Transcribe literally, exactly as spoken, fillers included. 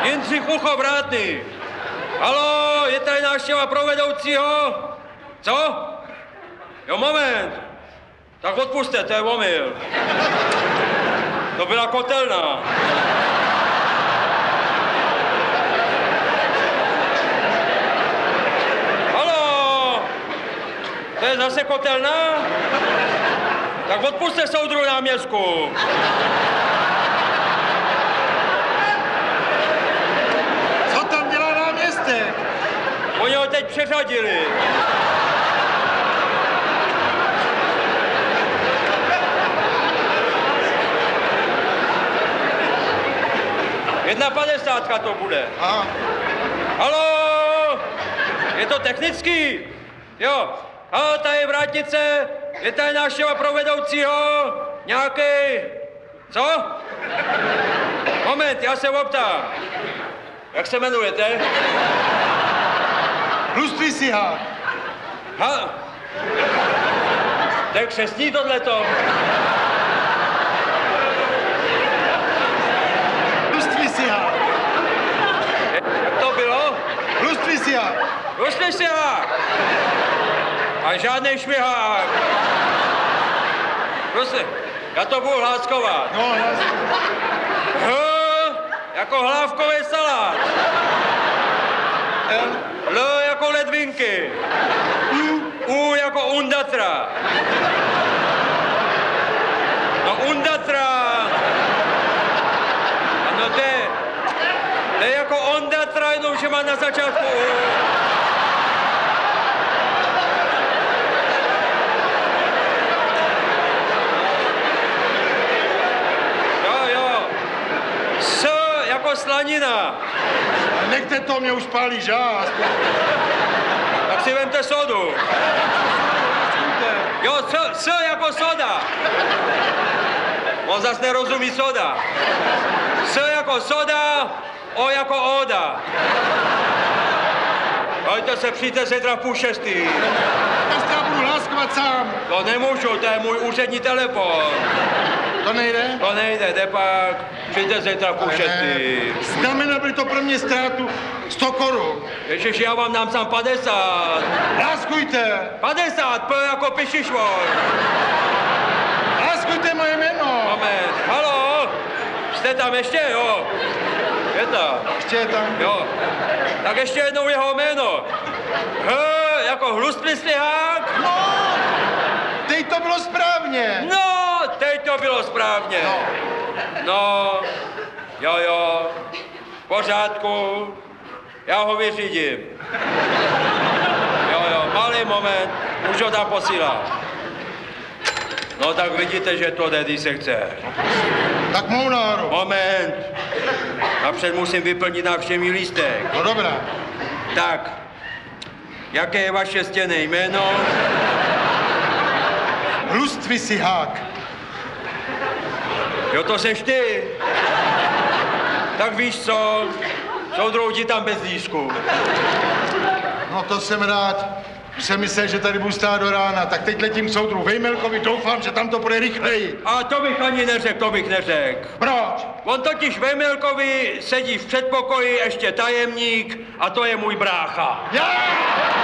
Jindřich Uchovrátný. Haló, je tady návštěva pro vedoucího? Co? Jo, moment. Tak odpuste, to je omyl. To byla kotelna. Haló, to je zase kotelna? Tak odpuste soudru náměstku. Co tam dělá náměstek? Oni ho teď přeřadili. Jedna padesátka to bude. Aha. Haló, je to technický? Jo. Haló, tady je vrátnice, je tady návštěva pro vedoucího, nějaký. Co? Moment, já se optám. Jak se jmenujete? Hluství si hák. Ha? To je křestní tohleto. Hluství si hák. Jak to bylo? Hluství si hák. Hluství si hák. A žádnej švihák. Prostě, já to budu hláskovat. No, jasně. H, jako hlávkový salát. L. L jako ledvinky. U. U jako undatra. No undatra. Ano, to je, to je jako ondatra, jenom že má na začátku U. Jo, jo. S jako slanina. Nechte to, mě už pálí žást. Tak si vemte sodu. Jo, s, s jako soda. On zase nerozumí soda. S jako soda, O jako oda. Pojďte se, přijďte zítra v půl šestý. Tak já budu hláskovat sám. To nemůžu, to je můj úřední telefon. To nejde? To nejde, jde pak. Přijďte zítra v půl šestý. Znamená by to pro mě ztrátu sto korun. Ježiš, já vám dám sám padesát. Hláskujte. padesát, P jako pišišvor. Hláskujte moje jméno. Moment, haló? Jste tam ještě, jo? Je tam. Ještě je tam. Jo. Tak ještě jednou jeho jméno. H jako hlustlistihák. No, teď to bylo správně. No, teď to bylo správně. No. No, jo, jo, v pořádku, já ho vyřídím. Jo, jo, malý moment, už ho tam posílám. No tak vidíte, že to jde, když se chce. Tak mou náru. Moment, napřed musím vyplnit návštěvní lístek. No dobrá. Tak, jaké je vaše stěnné jméno? Hluství si hák. Jo, to seš ty. Tak víš co, soudruhu ti tam bez líšku. No to jsem rád. Jsem myslel, že tady budu stát do rána, tak teď letím k soudru Vejmelkovi, doufám, že tam to bude rychleji. A to bych ani neřekl, to bych neřekl. Proč? On totiž Vejmelkovi sedí v předpokoji ještě tajemník a to je můj brácha. Já!